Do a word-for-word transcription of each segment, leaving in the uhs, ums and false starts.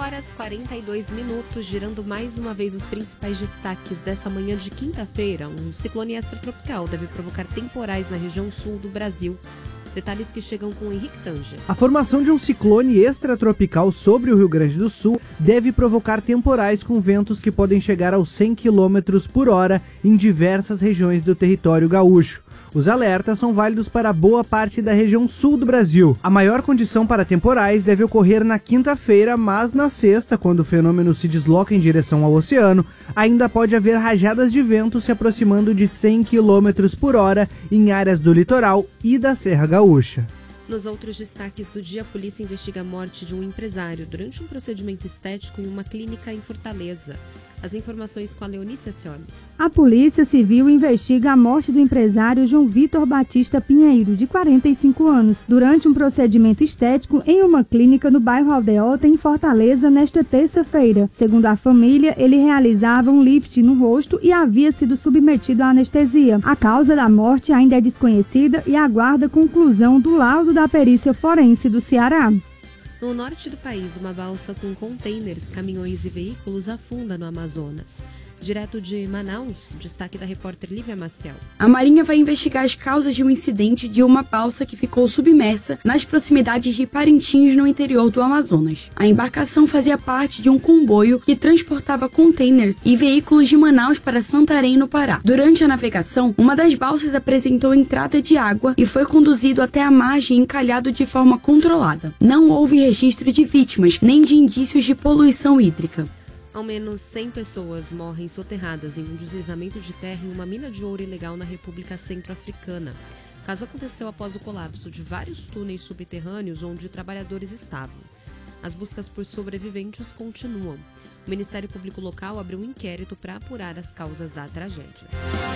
horas e quarenta e dois minutos, girando mais uma vez os principais destaques dessa manhã de quinta-feira. Um ciclone extratropical deve provocar temporais na região sul do Brasil. Detalhes que chegam com Henrique Tanger. A formação de um ciclone extratropical sobre o Rio Grande do Sul deve provocar temporais com ventos que podem chegar aos cem quilômetros por hora em diversas regiões do território gaúcho. Os alertas são válidos para boa parte da região sul do Brasil. A maior condição para temporais deve ocorrer na quinta-feira, mas na sexta, quando o fenômeno se desloca em direção ao oceano, ainda pode haver rajadas de vento se aproximando de cem quilômetros por hora em áreas do litoral e da Serra Gaúcha. Nos outros destaques do dia, a polícia investiga a morte de um empresário durante um procedimento estético em uma clínica em Fortaleza. As informações com a Leonícia Siones. A Polícia Civil investiga a morte do empresário João Vitor Batista Pinheiro, de quarenta e cinco anos, durante um procedimento estético em uma clínica no bairro Aldeota, em Fortaleza, nesta terça-feira. Segundo a família, ele realizava um lift no rosto e havia sido submetido à anestesia. A causa da morte ainda é desconhecida e aguarda conclusão do laudo da perícia forense do Ceará. No norte do país, uma balsa com containers, caminhões e veículos afunda no Amazonas. Direto de Manaus, destaque da repórter Lívia Maciel. A Marinha vai investigar as causas de um incidente de uma balsa que ficou submersa nas proximidades de Parintins, no interior do Amazonas. A embarcação fazia parte de um comboio que transportava containers e veículos de Manaus para Santarém, no Pará. Durante a navegação, uma das balsas apresentou entrada de água e foi conduzido até a margem encalhado de forma controlada. Não houve registro de vítimas, nem de indícios de poluição hídrica. Ao menos cem pessoas morrem soterradas em um deslizamento de terra em uma mina de ouro ilegal na República Centro-Africana. O caso aconteceu após o colapso de vários túneis subterrâneos onde trabalhadores estavam. As buscas por sobreviventes continuam. O Ministério Público local abriu um inquérito para apurar as causas da tragédia.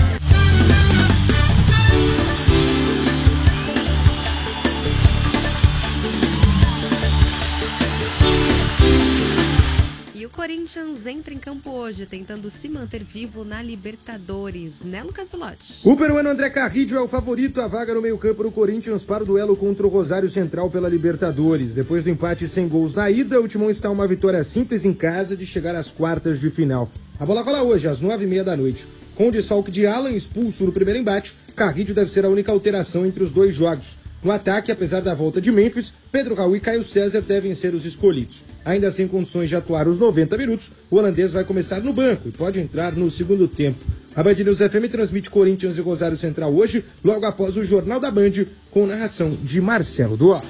E o Corinthians entra em campo hoje, tentando se manter vivo na Libertadores. Né, Lucas Belotti? O peruano André Carrillo é o favorito à vaga no meio-campo do Corinthians para o duelo contra o Rosário Central pela Libertadores. Depois do empate sem gols na ida, o Timão está uma vitória simples em casa de chegar às quartas de final. A bola rola hoje, às nove e meia da noite. Com o desfalque de Alan expulso no primeiro embate, Carrillo deve ser a única alteração entre os dois jogos. No ataque, apesar da volta de Memphis, Pedro Raul e Caio César devem ser os escolhidos. Ainda sem condições de atuar os noventa minutos, o holandês vai começar no banco e pode entrar no segundo tempo. A Band News F M transmite Corinthians e Rosário Central hoje, logo após o Jornal da Band, com narração de Marcelo Duó.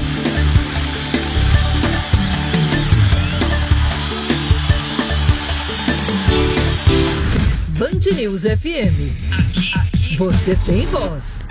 Band News F M. Aqui, aqui. Você tem voz.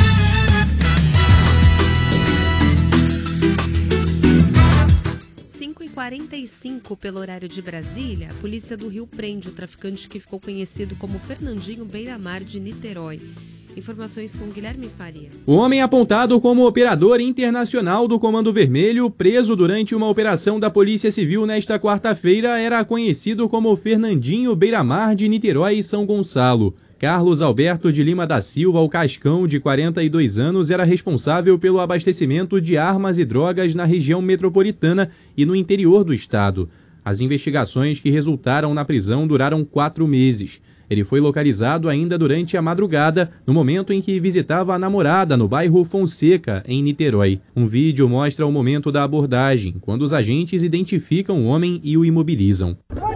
cinco e quarenta e cinco pelo horário de Brasília, a polícia do Rio prende o traficante que ficou conhecido como Fernandinho Beiramar de Niterói. Informações com Guilherme Faria. O homem apontado como operador internacional do Comando Vermelho, preso durante uma operação da Polícia Civil nesta quarta-feira, era conhecido como Fernandinho Beiramar de Niterói e São Gonçalo. Carlos Alberto de Lima da Silva, o Cascão, de quarenta e dois anos, era responsável pelo abastecimento de armas e drogas na região metropolitana e no interior do estado. As investigações que resultaram na prisão duraram quatro meses. Ele foi localizado ainda durante a madrugada, no momento em que visitava a namorada no bairro Fonseca, em Niterói. Um vídeo mostra o momento da abordagem, quando os agentes identificam o homem e o imobilizam.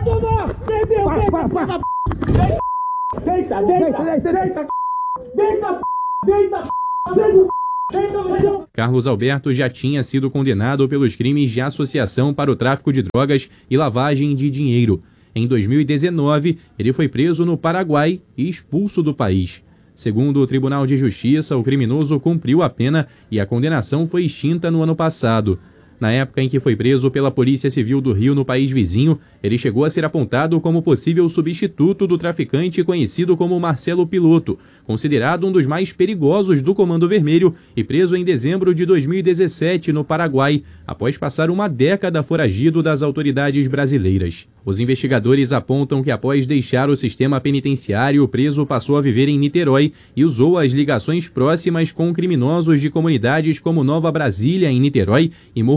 Deita, deita, deita, deita, deita, deita, deita. Carlos Alberto já tinha sido condenado pelos crimes de associação para o tráfico de drogas e lavagem de dinheiro. Em dois mil e dezenove, ele foi preso no Paraguai e expulso do país. Segundo o Tribunal de Justiça, o criminoso cumpriu a pena e a condenação foi extinta no ano passado. Na época em que foi preso pela Polícia Civil do Rio no país vizinho, ele chegou a ser apontado como possível substituto do traficante conhecido como Marcelo Piloto, considerado um dos mais perigosos do Comando Vermelho e preso em dezembro de dois mil e dezessete no Paraguai, após passar uma década foragido das autoridades brasileiras. Os investigadores apontam que após deixar o sistema penitenciário, o preso passou a viver em Niterói e usou as ligações próximas com criminosos de comunidades como Nova Brasília, em Niterói, e Morro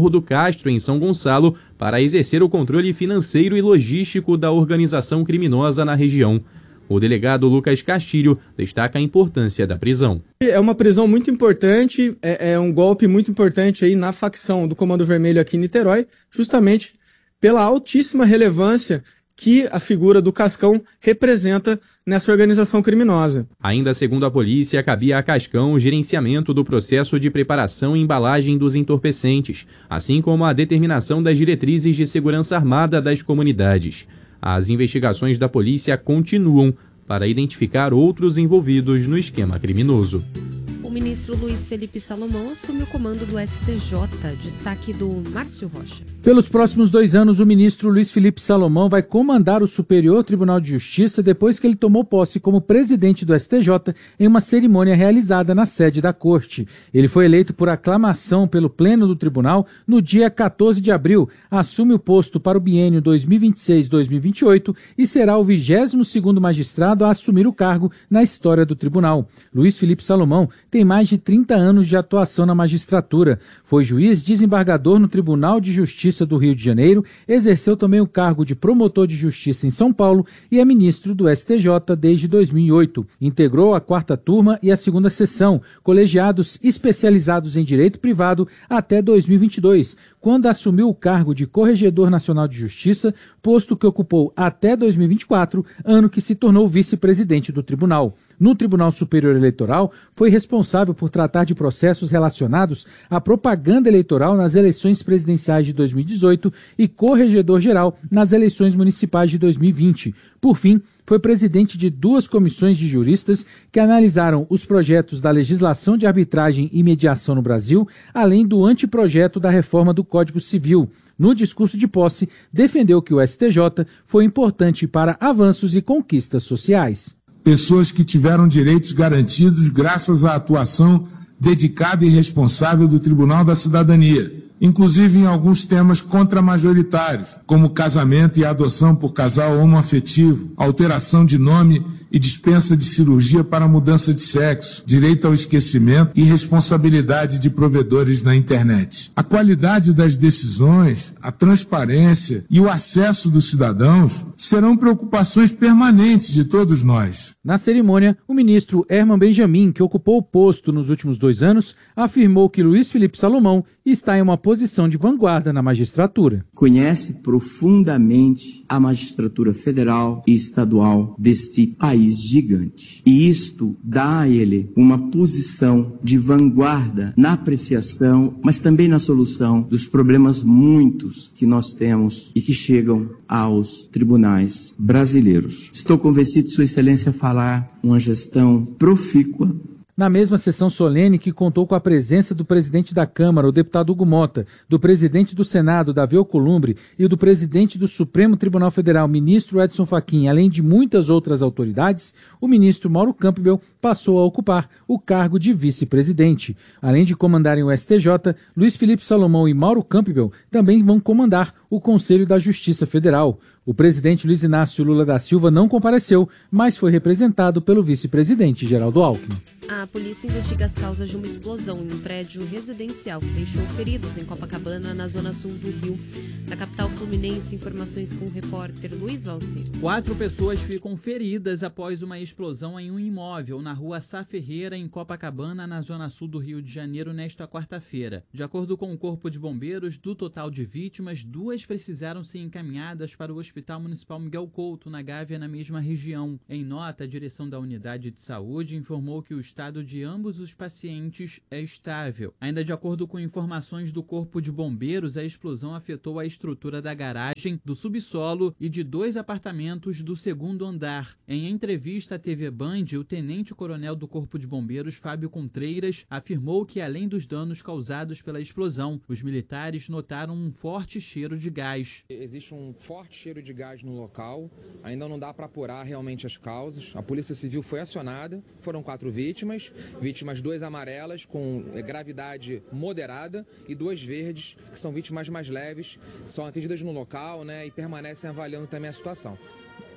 Morro do Castro, em São Gonçalo, para exercer o controle financeiro e logístico da organização criminosa na região. O delegado Lucas Castilho destaca a importância da prisão. É uma prisão muito importante, é, é um golpe muito importante aí na facção do Comando Vermelho aqui em Niterói, justamente pela altíssima relevância que a figura do Cascão representa nessa organização criminosa. Ainda segundo a polícia, cabia a Cascão o gerenciamento do processo de preparação e embalagem dos entorpecentes, assim como a determinação das diretrizes de segurança armada das comunidades. As investigações da polícia continuam para identificar outros envolvidos no esquema criminoso. O ministro Luiz Felipe Salomão assume o comando do S T J. Destaque do Márcio Rocha. Pelos próximos dois anos, o ministro Luiz Felipe Salomão vai comandar o Superior Tribunal de Justiça depois que ele tomou posse como presidente do S T J em uma cerimônia realizada na sede da Corte. Ele foi eleito por aclamação pelo Pleno do Tribunal no dia quatorze de abril, assume o posto para o biênio dois mil e vinte e seis a dois mil e vinte e oito e será o vigésimo segundo magistrado a assumir o cargo na história do tribunal. Luiz Felipe Salomão tem mais de trinta anos de atuação na magistratura. Foi juiz desembargador no Tribunal de Justiça do Rio de Janeiro, exerceu também o cargo de promotor de justiça em São Paulo e é ministro do S T J desde dois mil e oito. Integrou a quarta turma e a segunda sessão, colegiados especializados em direito privado até dois mil e vinte e dois, quando assumiu o cargo de Corregedor Nacional de Justiça, posto que ocupou até dois mil e vinte e quatro, ano que se tornou vice-presidente do tribunal. No Tribunal Superior Eleitoral, foi responsável por tratar de processos relacionados à propaganda eleitoral nas eleições presidenciais de dois mil e dezoito e corregedor-geral nas eleições municipais de dois mil e vinte. Por fim, foi presidente de duas comissões de juristas que analisaram os projetos da legislação de arbitragem e mediação no Brasil, além do anteprojeto da reforma do Código Civil. No discurso de posse, defendeu que o S T J foi importante para avanços e conquistas sociais. Pessoas que tiveram direitos garantidos graças à atuação dedicada e responsável do Tribunal da Cidadania, inclusive em alguns temas contramajoritários, como casamento e adoção por casal homoafetivo, alteração de nome e dispensa de cirurgia para mudança de sexo, direito ao esquecimento e responsabilidade de provedores na internet. A qualidade das decisões, a transparência e o acesso dos cidadãos serão preocupações permanentes de todos nós. Na cerimônia, o ministro Herman Benjamin, que ocupou o posto nos últimos dois anos, afirmou que Luiz Felipe Salomão está em uma posição de vanguarda na magistratura. Conhece profundamente a magistratura federal e estadual deste país gigante. E isto dá a ele uma posição de vanguarda na apreciação, mas também na solução dos problemas muitos que nós temos e que chegam aos tribunais brasileiros. Estou convencido de Sua Excelência falar uma gestão profícua. Na mesma sessão solene, que contou com a presença do presidente da Câmara, o deputado Hugo Mota, do presidente do Senado, Davi Alcolumbre, e do presidente do Supremo Tribunal Federal, ministro Edson Fachin, além de muitas outras autoridades, o ministro Mauro Campbell passou a ocupar o cargo de vice-presidente. Além de comandarem o S T J, Luiz Felipe Salomão e Mauro Campbell também vão comandar o Conselho da Justiça Federal. O presidente Luiz Inácio Lula da Silva não compareceu, mas foi representado pelo vice-presidente Geraldo Alckmin. A polícia investiga as causas de uma explosão em um prédio residencial que deixou feridos em Copacabana, na zona sul do Rio. Da capital fluminense, informações com o repórter Luiz Valcir. Quatro pessoas ficam feridas após uma explosão em um imóvel na rua Sá Ferreira, em Copacabana, na zona sul do Rio de Janeiro, nesta quarta-feira. De acordo com o Corpo de Bombeiros, do total de vítimas, duas precisaram ser encaminhadas para o Hospital Municipal Miguel Couto, na Gávea, na mesma região. Em nota, a direção da Unidade de Saúde informou que o O estado de ambos os pacientes é estável. Ainda de acordo com informações do Corpo de Bombeiros, a explosão afetou a estrutura da garagem, do subsolo e de dois apartamentos do segundo andar. Em entrevista à T V Band, o tenente-coronel do Corpo de Bombeiros, Fábio Contreiras, afirmou que, além dos danos causados pela explosão, os militares notaram um forte cheiro de gás. Existe um forte cheiro de gás no local, ainda não dá para apurar realmente as causas. A Polícia Civil foi acionada, foram quatro vítimas. Vítimas duas amarelas com gravidade moderada e duas verdes, que são vítimas mais leves, são atendidas no local, né, e permanecem avaliando também a situação.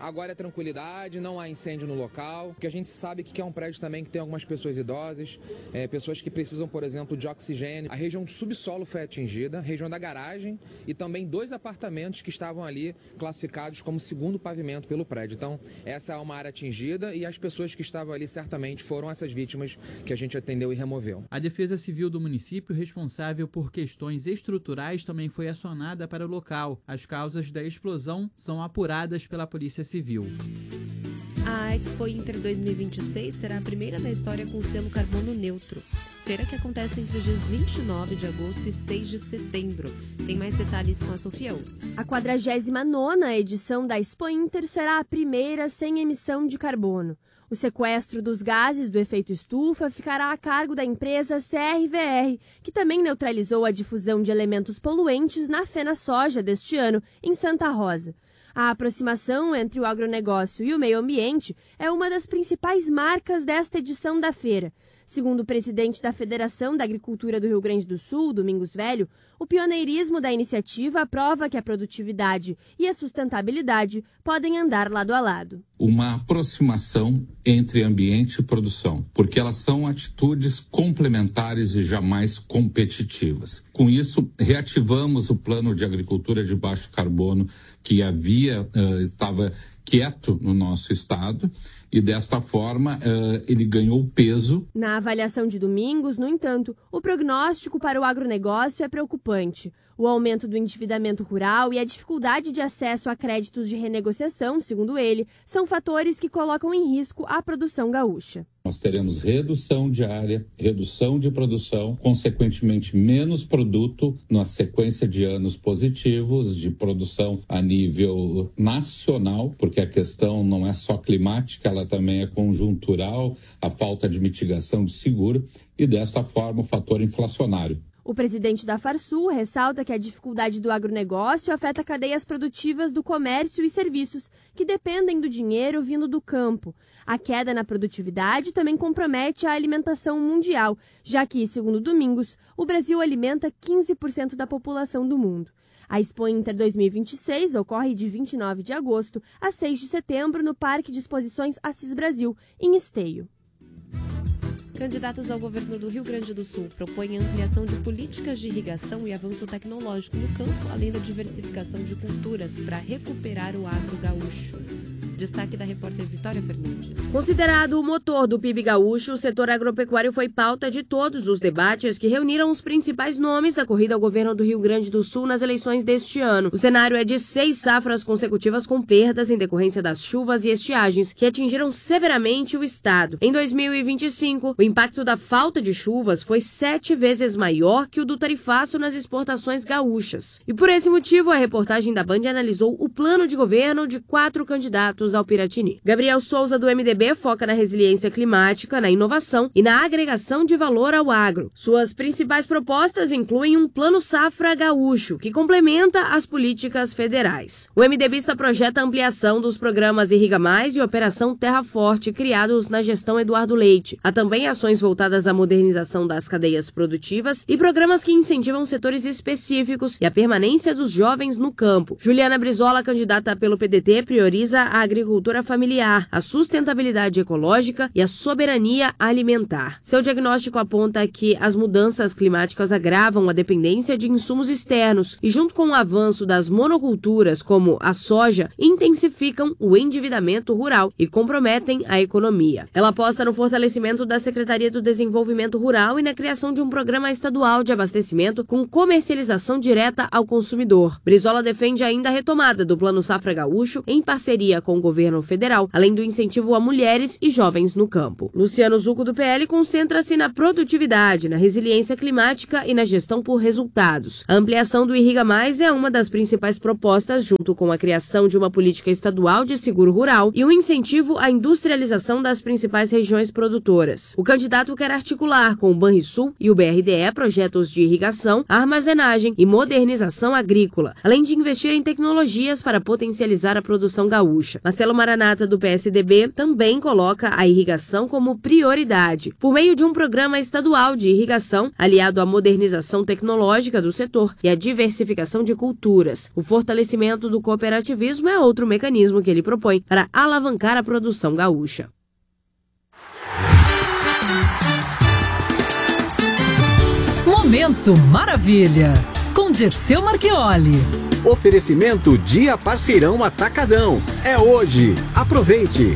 Agora é tranquilidade, não há incêndio no local, porque a gente sabe que é um prédio também que tem algumas pessoas idosas, é, pessoas que precisam, por exemplo, de oxigênio. A região do subsolo foi atingida, a região da garagem e também dois apartamentos que estavam ali classificados como segundo pavimento pelo prédio. Então, essa é uma área atingida e as pessoas que estavam ali certamente foram essas vítimas que a gente atendeu e removeu. A Defesa Civil do município, responsável por questões estruturais, também foi acionada para o local. As causas da explosão são apuradas pela Polícia Civil. A Expo Inter dois mil e vinte e seis será a primeira da história com selo carbono neutro. Feira que acontece entre os dias vinte e nove de agosto e seis de setembro. Tem mais detalhes com a Sofia Oates. A quadragésima nona edição da Expo Inter será a primeira sem emissão de carbono. O sequestro dos gases do efeito estufa ficará a cargo da empresa C R V R, que também neutralizou a difusão de elementos poluentes na FenaSoja deste ano, em Santa Rosa. A aproximação entre o agronegócio e o meio ambiente é uma das principais marcas desta edição da feira. Segundo o presidente da Federação da Agricultura do Rio Grande do Sul, Domingos Velho, o pioneirismo da iniciativa prova que a produtividade e a sustentabilidade podem andar lado a lado. Uma aproximação entre ambiente e produção, porque elas são atitudes complementares e jamais competitivas. Com isso, reativamos o plano de agricultura de baixo carbono que havia, uh, estava quieto no nosso estado. E desta forma, uh, ele ganhou peso. Na avaliação de Domingos, no entanto, o prognóstico para o agronegócio é preocupante. O aumento do endividamento rural e a dificuldade de acesso a créditos de renegociação, segundo ele, são fatores que colocam em risco a produção gaúcha. Nós teremos redução de área, redução de produção, consequentemente menos produto na sequência de anos positivos de produção a nível nacional, porque a questão não é só climática, ela também é conjuntural, a falta de mitigação de seguro e, desta forma, o fator inflacionário. O presidente da Farsul ressalta que a dificuldade do agronegócio afeta cadeias produtivas do comércio e serviços, que dependem do dinheiro vindo do campo. A queda na produtividade também compromete a alimentação mundial, já que, segundo Domingos, o Brasil alimenta quinze por cento da população do mundo. A Expo Inter dois mil e vinte e seis ocorre de vinte e nove de agosto a seis de setembro no Parque de Exposições Assis Brasil, em Esteio. Candidatos ao governo do Rio Grande do Sul propõem a ampliação de políticas de irrigação e avanço tecnológico no campo, além da diversificação de culturas para recuperar o agro gaúcho. Destaque da repórter Vitória Fernandes. Considerado o motor do P I B gaúcho, o setor agropecuário foi pauta de todos os debates que reuniram os principais nomes da corrida ao governo do Rio Grande do Sul nas eleições deste ano. O cenário é de seis safras consecutivas com perdas em decorrência das chuvas e estiagens que atingiram severamente o estado. Em dois mil e vinte e cinco, o impacto da falta de chuvas foi sete vezes maior que o do tarifaço nas exportações gaúchas. E por esse motivo, a reportagem da Band analisou o plano de governo de quatro candidatos ao Piratini. Gabriel Souza, do M D B, foca na resiliência climática, na inovação e na agregação de valor ao agro. Suas principais propostas incluem um plano safra gaúcho, que complementa as políticas federais. O MDBista projeta a ampliação dos programas Irriga Mais e Operação Terra Forte, criados na gestão Eduardo Leite. Há também ações voltadas à modernização das cadeias produtivas e programas que incentivam setores específicos e a permanência dos jovens no campo. Juliana Brizola, candidata pelo P D T, prioriza a agricultura familiar, a sustentabilidade ecológica e a soberania alimentar. Seu diagnóstico aponta que as mudanças climáticas agravam a dependência de insumos externos e, junto com o avanço das monoculturas, como a soja, intensificam o endividamento rural e comprometem a economia. Ela aposta no fortalecimento da Secretaria do Desenvolvimento Rural e na criação de um programa estadual de abastecimento com comercialização direta ao consumidor. Brizola defende ainda a retomada do Plano Safra Gaúcho em parceria com o governo federal, além do incentivo a mulheres e jovens no campo. Luciano Zucco, do P L, concentra-se na produtividade, na resiliência climática e na gestão por resultados. A ampliação do Irriga Mais é uma das principais propostas, junto com a criação de uma política estadual de seguro rural e um incentivo à industrialização das principais regiões produtoras. O candidato quer articular com o Banrisul e o B R D E projetos de irrigação, armazenagem e modernização agrícola, além de investir em tecnologias para potencializar a produção gaúcha. Marcelo Maranata, do P S D B, também coloca a irrigação como prioridade, por meio de um programa estadual de irrigação aliado à modernização tecnológica do setor e à diversificação de culturas. O fortalecimento do cooperativismo é outro mecanismo que ele propõe para alavancar a produção gaúcha. Momento Maravilha, com Dirceu Marchioli. Oferecimento Dia Parceirão Atacadão. É hoje. Aproveite.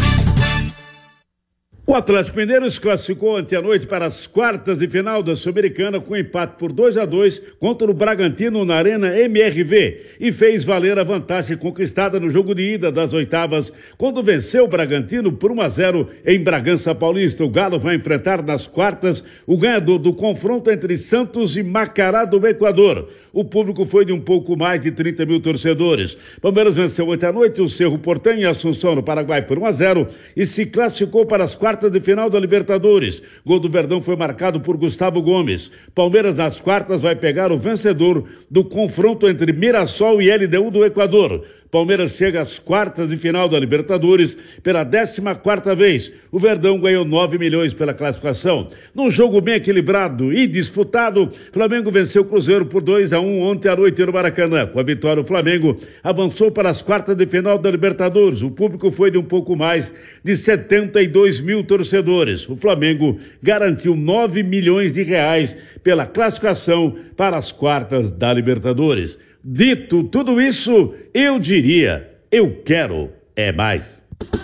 O Atlético Mineiro se classificou ontem à noite para as quartas de final da Sul-Americana com empate por dois a dois contra o Bragantino na Arena M R V e fez valer a vantagem conquistada no jogo de ida das oitavas quando venceu o Bragantino por um a zero em Bragança Paulista. O Galo vai enfrentar nas quartas o ganhador do confronto entre Santos e Macará do Equador. O público foi de um pouco mais de trinta mil torcedores. Palmeiras venceu ontem à noite o Cerro Porteño em Assunção, no Paraguai, por um a zero e se classificou para as quartas de final da Libertadores. Gol do Verdão foi marcado por Gustavo Gomes. Palmeiras nas quartas vai pegar o vencedor do confronto entre Mirassol e L D U do Equador. Palmeiras chega às quartas de final da Libertadores pela décima quarta vez. O Verdão ganhou nove milhões pela classificação. Num jogo bem equilibrado e disputado, Flamengo venceu o Cruzeiro por dois a um ontem à noite no Maracanã. Com a vitória, o Flamengo avançou para as quartas de final da Libertadores. O público foi de um pouco mais de setenta e dois mil torcedores. O Flamengo garantiu nove milhões de reais pela classificação para as quartas da Libertadores. Dito tudo isso, eu diria, eu quero é mais.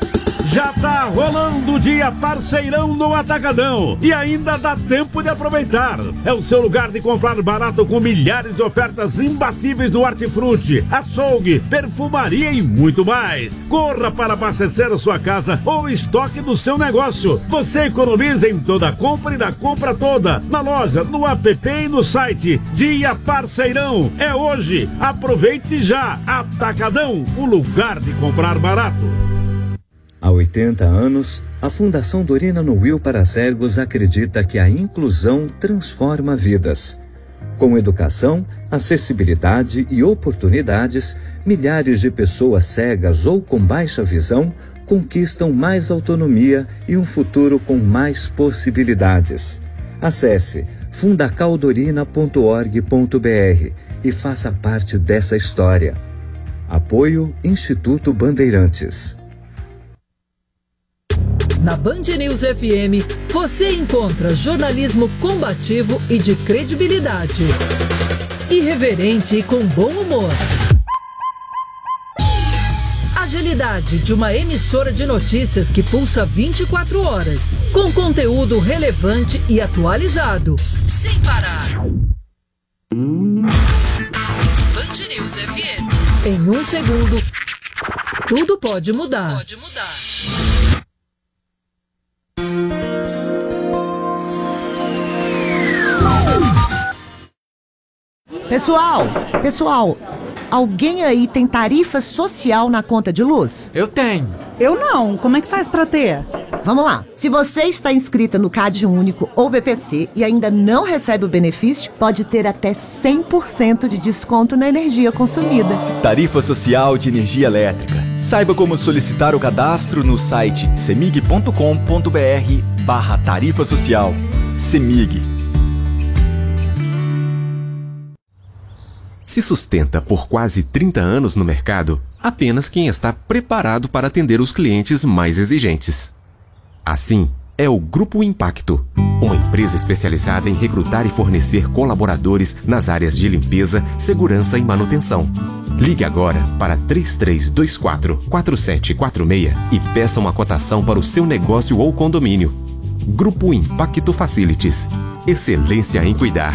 Já tá rolando o Dia Parceirão no Atacadão e ainda dá tempo de aproveitar. É o seu lugar de comprar barato com milhares de ofertas imbatíveis no hortifruti, açougue, perfumaria e muito mais. Corra para abastecer a sua casa ou estoque do seu negócio. Você economiza em toda a compra e da compra toda, na loja, no app e no site. Dia Parceirão é hoje. Aproveite já. Atacadão, o lugar de comprar barato. Há oitenta anos, a Fundação Dorina Noil para Cegos acredita que a inclusão transforma vidas. Com educação, acessibilidade e oportunidades, milhares de pessoas cegas ou com baixa visão conquistam mais autonomia e um futuro com mais possibilidades. Acesse fundacaldorina ponto org ponto br e faça parte dessa história. Apoio Instituto Bandeirantes. Na Band News F M, você encontra jornalismo combativo e de credibilidade. Irreverente e com bom humor. Agilidade de uma emissora de notícias que pulsa vinte e quatro horas, com conteúdo relevante e atualizado, sem parar. Band News F M. Em um segundo, tudo pode mudar. Tudo pode mudar. Pessoal, pessoal, alguém aí tem tarifa social na conta de luz? Eu tenho. Eu não. Como é que faz pra ter? Vamos lá. Se você está inscrita no Cade Único ou B P C e ainda não recebe o benefício, pode ter até cem por cento de desconto na energia consumida. Tarifa Social de Energia Elétrica. Saiba como solicitar o cadastro no site semig ponto com ponto br barra tarifa social. Semig. Se sustenta por quase trinta anos no mercado, apenas quem está preparado para atender os clientes mais exigentes. Assim, é o Grupo Impacto, uma empresa especializada em recrutar e fornecer colaboradores nas áreas de limpeza, segurança e manutenção. Ligue agora para três três dois quatro, quatro sete quatro seis e peça uma cotação para o seu negócio ou condomínio. Grupo Impacto Facilities. Excelência em cuidar.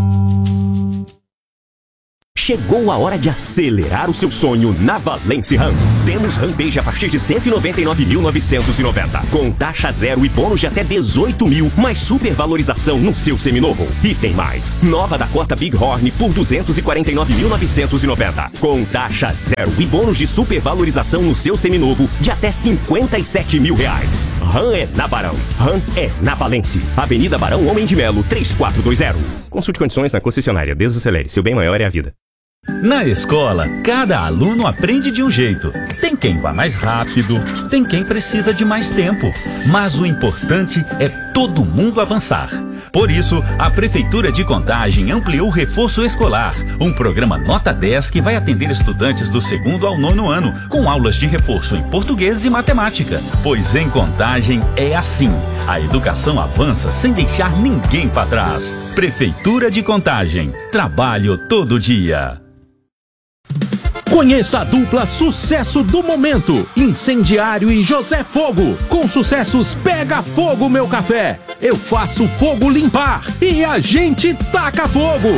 Chegou a hora de acelerar o seu sonho na Valence Ram. Temos Rampage a partir de cento e noventa e nove mil novecentos e noventa, com taxa zero e bônus de até dezoito mil, mais supervalorização no seu seminovo. E tem mais, nova Dakota Bighorn por duzentos e quarenta e nove mil novecentos e noventa, com taxa zero e bônus de supervalorização no seu seminovo de até cinquenta e sete mil reais. Ram é na Barão, Ram é na Valence. Avenida Barão Homem de Melo, três quatro dois zero. Consulte condições na concessionária. Desacelere, seu bem maior é a vida. Na escola, cada aluno aprende de um jeito. Tem quem vai mais rápido, tem quem precisa de mais tempo. Mas o importante é todo mundo avançar. Por isso, a Prefeitura de Contagem ampliou o Reforço Escolar, um programa nota dez que vai atender estudantes do segundo ao nono ano, com aulas de reforço em português e matemática. Pois em Contagem é assim. A educação avança sem deixar ninguém para trás. Prefeitura de Contagem. Trabalho todo dia. Conheça a dupla sucesso do momento, Incendiário e José Fogo, com sucessos Pega Fogo Meu Café, Eu Faço Fogo Limpar e A Gente Taca Fogo.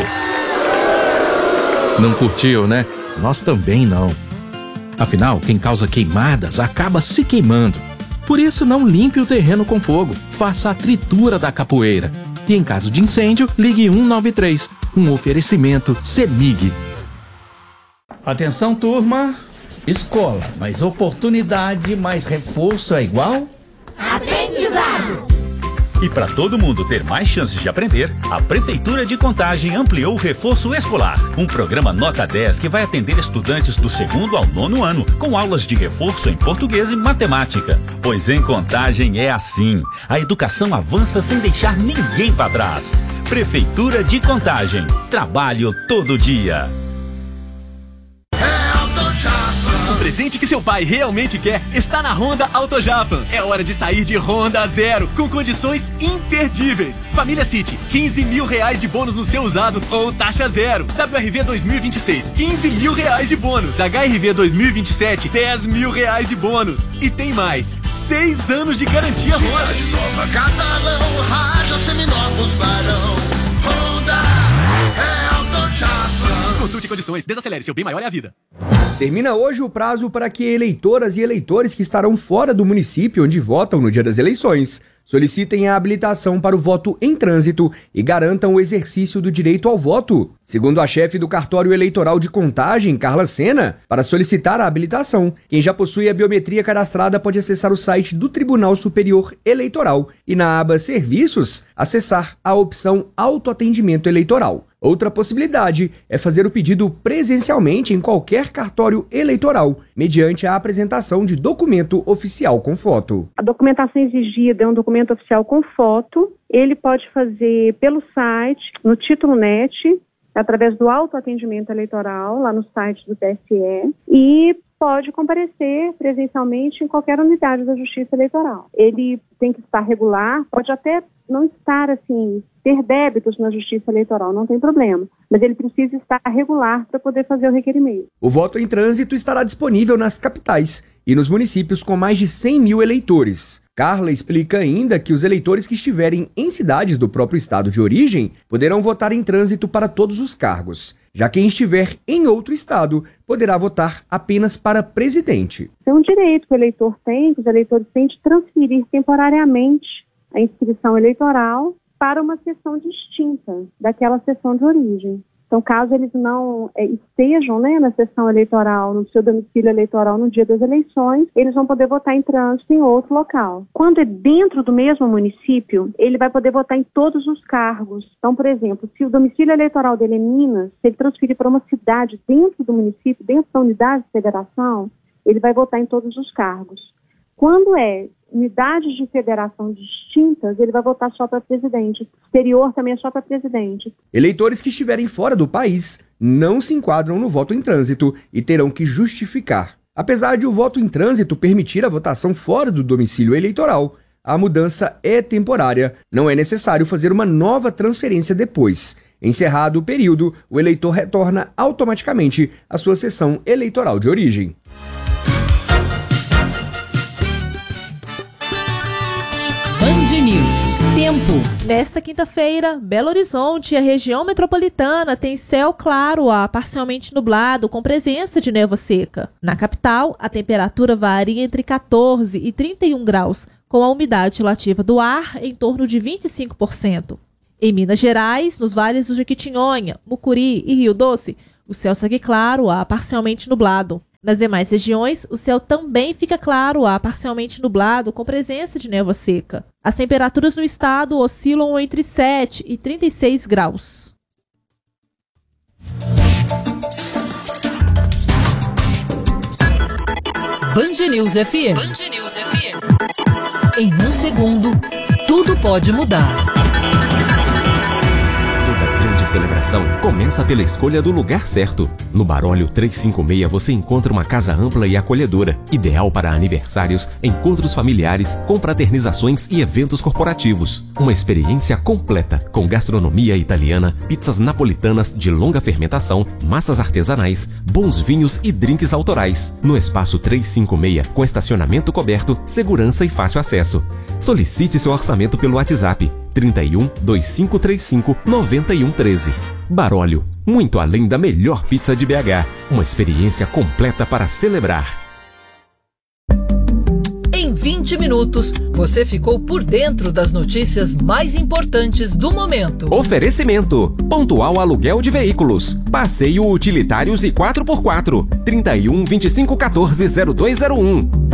Não curtiu, né? Nós também não. Afinal, quem causa queimadas acaba se queimando. Por isso, não limpe o terreno com fogo, faça a tritura da capoeira. E em caso de incêndio, ligue um nove três, um oferecimento CEMIG. Atenção, turma. Escola, mais oportunidade, mais reforço é igual? Aprendizado! E para todo mundo ter mais chances de aprender, a Prefeitura de Contagem ampliou o Reforço Escolar, um programa nota dez que vai atender estudantes do segundo ao nono ano, com aulas de reforço em português e matemática. Pois em Contagem é assim. A educação avança sem deixar ninguém para trás. Prefeitura de Contagem. Trabalho todo dia. O presente que seu pai realmente quer está na Honda Auto Japan. É hora de sair de Honda Zero, com condições imperdíveis. Família City, quinze mil reais de bônus no seu usado ou taxa zero. W R V dois mil e vinte e seis, quinze mil reais de bônus. H R V dois mil e vinte e sete, dez mil reais de bônus. E tem mais, seis anos de garantia Honda. Cidade Nova, Catalão, Raja, Seminovos, Barão. Honda é Auto Japan. Consulte condições, desacelere, seu bem maior é a vida. Termina hoje o prazo para que eleitoras e eleitores que estarão fora do município onde votam no dia das eleições solicitem a habilitação para o voto em trânsito e garantam o exercício do direito ao voto. Segundo a chefe do cartório eleitoral de Contagem, Carla Sena, para solicitar a habilitação, quem já possui a biometria cadastrada pode acessar o site do Tribunal Superior Eleitoral e, na aba Serviços, acessar a opção Autoatendimento Eleitoral. Outra possibilidade é fazer o pedido presencialmente em qualquer cartório eleitoral, mediante a apresentação de documento oficial com foto. A documentação exigida é um documento oficial com foto. Ele pode fazer pelo site, no Título Net, através do autoatendimento eleitoral, lá no site do T S E, e pode comparecer presencialmente em qualquer unidade da Justiça Eleitoral. Ele tem que estar regular, pode até não estar, assim, ter débitos na Justiça Eleitoral, não tem problema, mas ele precisa estar regular para poder fazer o requerimento. O voto em trânsito estará disponível nas capitais e nos municípios com mais de cem mil eleitores. Carla explica ainda que os eleitores que estiverem em cidades do próprio estado de origem poderão votar em trânsito para todos os cargos. Já quem estiver em outro estado poderá votar apenas para presidente. É um direito que o eleitor tem, que os eleitores têm de transferir temporariamente a inscrição eleitoral para uma sessão distinta daquela sessão de origem. Então, caso eles não é, estejam, né, na sessão eleitoral, no seu domicílio eleitoral no dia das eleições, eles vão poder votar em trânsito em outro local. Quando é dentro do mesmo município, ele vai poder votar em todos os cargos. Então, por exemplo, se o domicílio eleitoral dele é Minas, se ele transferir para uma cidade dentro do município, dentro da unidade de federação, ele vai votar em todos os cargos. Quando é unidades de federação distintas, ele vai votar só para presidente. Exterior também é só para presidente. Eleitores que estiverem fora do país não se enquadram no voto em trânsito e terão que justificar. Apesar de o voto em trânsito permitir a votação fora do domicílio eleitoral, a mudança é temporária. Não é necessário fazer uma nova transferência depois. Encerrado o período, o eleitor retorna automaticamente à sua sessão eleitoral de origem. Band News. Tempo. Nesta quinta-feira, Belo Horizonte e a região metropolitana tem céu claro a parcialmente nublado com presença de névoa seca. Na capital, a temperatura varia entre quatorze e trinta e um graus, com a umidade relativa do ar em torno de vinte e cinco por cento. Em Minas Gerais, nos vales do Jequitinhonha, Mucuri e Rio Doce, o céu segue claro a parcialmente nublado. Nas demais regiões, o céu também fica claro a parcialmente nublado com presença de névoa seca. As temperaturas no estado oscilam entre sete e trinta e seis graus. Band News F M. Band News F M. Em um segundo, tudo pode mudar. Grande celebração começa pela escolha do lugar certo. No Barólio trezentos e cinquenta e seis você encontra uma casa ampla e acolhedora, ideal para aniversários, encontros familiares, confraternizações e eventos corporativos. Uma experiência completa, com gastronomia italiana, pizzas napolitanas de longa fermentação, massas artesanais, bons vinhos e drinks autorais. No espaço trezentos e cinquenta e seis, com estacionamento coberto, segurança e fácil acesso. Solicite seu orçamento pelo WhatsApp trinta e um, vinte e cinco trinta e cinco, noventa e um treze. Barólio, muito além da melhor pizza de B H. Uma experiência completa para celebrar. Em vinte minutos, você ficou por dentro das notícias mais importantes do momento. Oferecimento: Pontual Aluguel de Veículos, Passeio Utilitários e quatro por quatro, trinta e um, vinte e cinco, quatorze, zero dois zero um.